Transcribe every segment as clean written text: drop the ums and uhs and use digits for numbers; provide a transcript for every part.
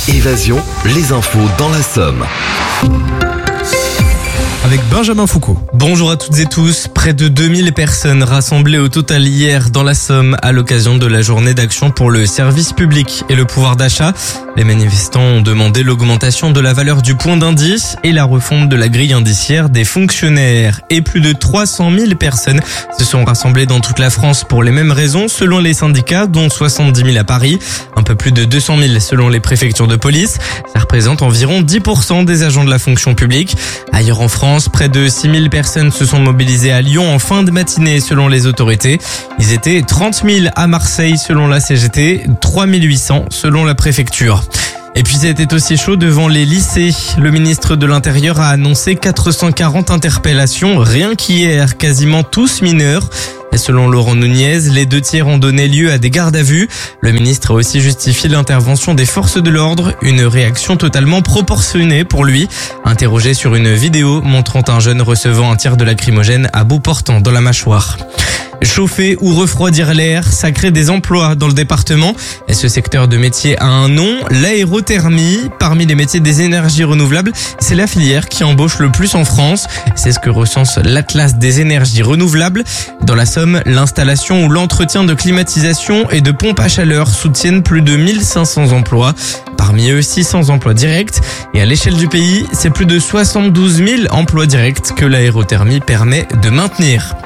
Évasion, les infos dans la Somme. Avec Benjamin Foucault. Bonjour à toutes et tous. Près de 2000 personnes rassemblées au total hier dans la Somme à l'occasion de la journée d'action pour le service public et le pouvoir d'achat. Les manifestants ont demandé l'augmentation de la valeur du point d'indice et la refonte de la grille indiciaire des fonctionnaires. Et plus de 300 000 personnes se sont rassemblées dans toute la France pour les mêmes raisons selon les syndicats, dont 70 000 à Paris, un peu plus de 200 000 selon les préfectures de police. Ça représente environ 10% des agents de la fonction publique. Ailleurs en France, près de 6 000 personnes se sont mobilisées à Lyon en fin de matinée selon les autorités. Ils étaient 30 000 à Marseille selon la CGT, 3 800 selon la préfecture. Et puis c'était aussi chaud devant les lycées. Le ministre de l'Intérieur a annoncé 440 interpellations rien qu'hier, quasiment tous mineurs. Et selon Laurent Nunez, les 2 tiers ont donné lieu à des gardes à vue. Le ministre a aussi justifié l'intervention des forces de l'ordre, une réaction totalement proportionnée pour lui. Interrogé sur une vidéo montrant un jeune recevant un tir de lacrymogène à bout portant dans la mâchoire. Chauffer ou refroidir l'air, ça crée des emplois dans le département. Et ce secteur de métier a un nom, l'aérothermie. Parmi les métiers des énergies renouvelables, c'est la filière qui embauche le plus en France. C'est ce que recense l'Atlas des énergies renouvelables. Dans la Somme, l'installation ou l'entretien de climatisation et de pompes à chaleur soutiennent plus de 1500 emplois. Parmi eux, 600 emplois directs. Et à l'échelle du pays, c'est plus de 72 000 emplois directs que l'aérothermie permet de maintenir.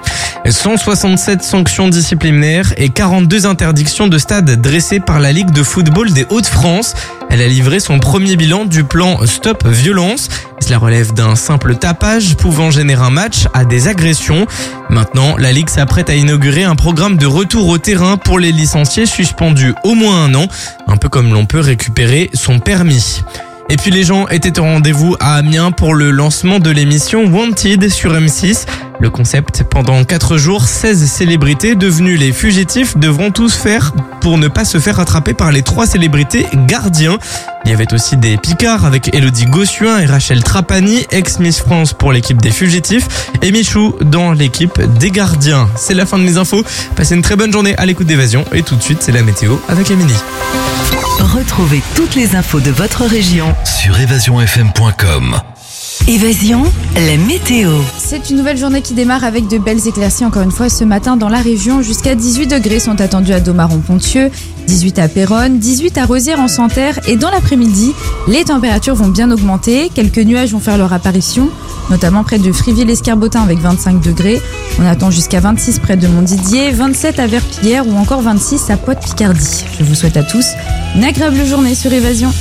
167 sanctions disciplinaires et 42 interdictions de stade dressées par la Ligue de football des Hauts-de-France. Elle a livré son premier bilan du plan Stop Violence. Cela relève d'un simple tapage pouvant générer un match à des agressions. Maintenant, la Ligue s'apprête à inaugurer un programme de retour au terrain pour les licenciés suspendus au moins 1 an, un peu comme l'on peut récupérer son permis. Et puis les gens étaient au rendez-vous à Amiens pour le lancement de l'émission Wanted sur M6. Le concept, pendant 4 jours, 16 célébrités devenues les fugitifs devront tous faire pour ne pas se faire attraper par les 3 célébrités gardiens. Il y avait aussi des picards avec Élodie Gossuin et Rachel Trapani, ex-Miss France pour l'équipe des fugitifs, et Michou dans l'équipe des gardiens. C'est la fin de mes infos. Passez une très bonne journée à l'écoute d'Évasion et tout de suite, c'est la météo avec Émilie. Retrouvez toutes les infos de votre région Sur évasionfm.com. Évasion, la météo. C'est une nouvelle journée qui démarre avec de belles éclaircies encore une fois ce matin dans la région. Jusqu'à 18 degrés sont attendus à Domaron-Ponthieu, 18 à Péronne, 18 à Rosières-en-Santerre et dans l'après-midi, les températures vont bien augmenter. Quelques nuages vont faire leur apparition, notamment près de Friville-Escarbotin avec 25 degrés. On attend jusqu'à 26 près de Montdidier, 27 à Verpillière ou encore 26 à Poite-Picardie. Je vous souhaite à tous une agréable journée sur Évasion.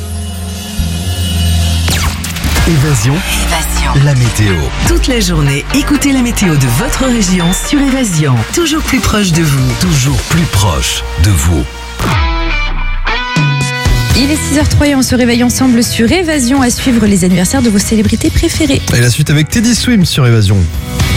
Évasion, la météo. Toute la journée, écoutez la météo de votre région sur Évasion. Toujours plus proche de vous. Toujours plus proche de vous. Il est 6h03 et on se réveille ensemble sur Évasion à suivre les anniversaires de vos célébrités préférées. Et la suite avec Teddy Swims sur Évasion.